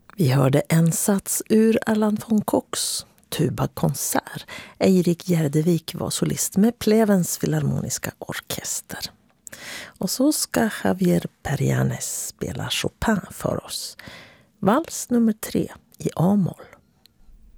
Vi hörde en sats ur Erland von Kochs tubakonsert. Eirik Gjerdevik var solist med Plevens Filharmoniska orkester. Och så ska Javier Perianes spela Chopin för oss. Vals nummer 3 i A-moll.